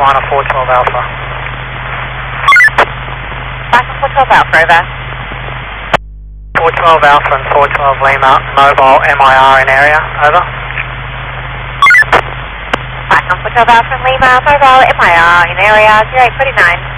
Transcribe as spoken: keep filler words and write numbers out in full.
one of four twelve Alpha. Back on four twelve Alpha, over. four twelve Alpha and four twelve Lima, mobile M I R in area, over. Back on four twelve Alpha and Lima, mobile M I R in area, zero eight four nine.